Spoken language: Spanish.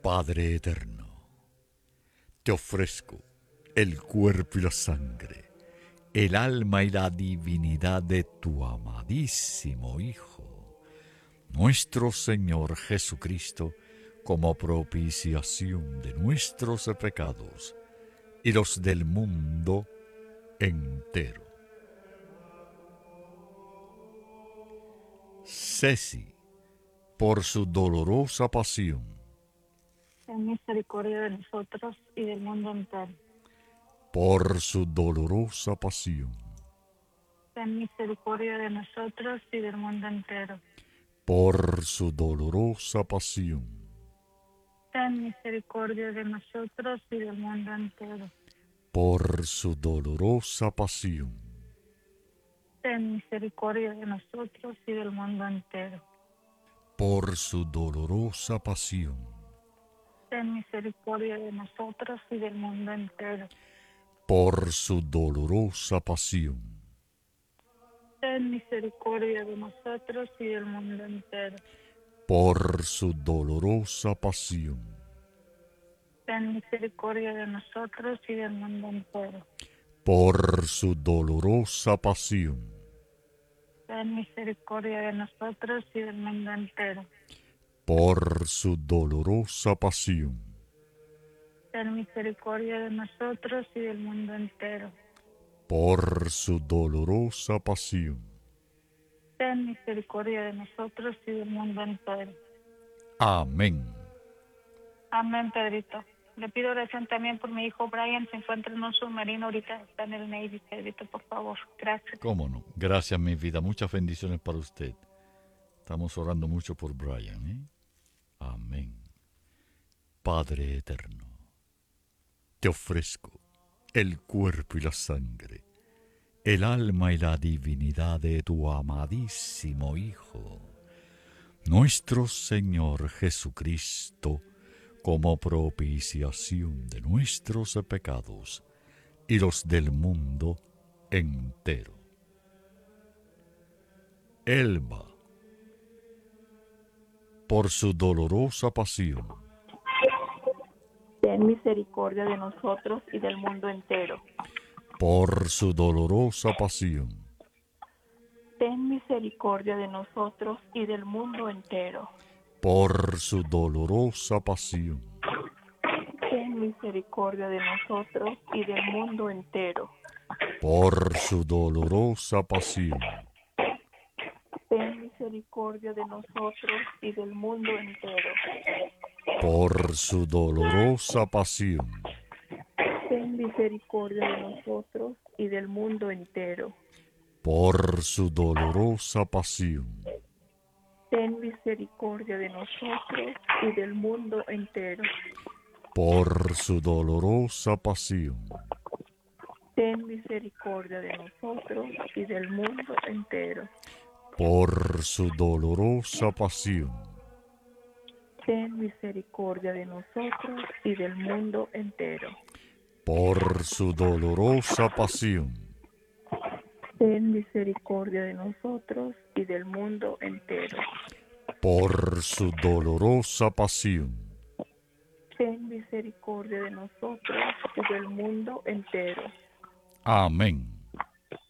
Padre eterno, te ofrezco el cuerpo y la sangre, el alma y la divinidad de tu amadísimo Hijo, nuestro Señor Jesucristo, como propiciación de nuestros pecados y los del mundo entero. Ceci, por su dolorosa pasión, ten misericordia de nosotros y del mundo entero. por su dolorosa pasión, Ten misericordia de nosotros y del mundo entero. por su dolorosa pasión, Ten misericordia de nosotros y del mundo entero. por su dolorosa pasión, Ten misericordia de nosotros y del mundo entero. por su dolorosa pasión, Ten misericordia de nosotros y del mundo entero. por su dolorosa pasión, Ten misericordia de nosotros y del mundo entero. por su dolorosa pasión, Ten misericordia de nosotros y del mundo entero. por su dolorosa pasión, Ten misericordia de nosotros y del mundo entero. por su dolorosa pasión, Ten misericordia de nosotros y del mundo entero. por su dolorosa pasión, Ten misericordia de nosotros y del mundo entero. amén. Amén, Pedrito. Le pido oración también por mi hijo Brian, se encuentra en un submarino ahorita, está en el Navy, Pedrito, por favor. Gracias. ¿Cómo no? Gracias, mi vida. Muchas bendiciones para usted. Estamos orando mucho por Brian, ¿eh? Amén. Padre eterno, te ofrezco el cuerpo y la sangre, el alma y la divinidad de tu amadísimo Hijo, nuestro Señor Jesucristo, como propiciación de nuestros pecados y los del mundo entero. Elba, por su dolorosa pasión, ten misericordia de nosotros y del mundo entero. por su dolorosa pasión, Ten misericordia de nosotros y del mundo entero. por su dolorosa pasión, Ten misericordia de nosotros y del mundo entero. por su dolorosa pasión, Ten misericordia de nosotros y del mundo entero. por su dolorosa pasión, Ten misericordia de nosotros y del mundo entero. por su dolorosa pasión, Ten misericordia de nosotros y del mundo entero. por su dolorosa pasión, Ten misericordia de nosotros y del mundo entero. por su dolorosa pasión, Ten misericordia de nosotros y del mundo entero. por su dolorosa pasión, Ten misericordia de nosotros y del mundo entero. por su dolorosa pasión, Ten misericordia de nosotros y del mundo entero. amén.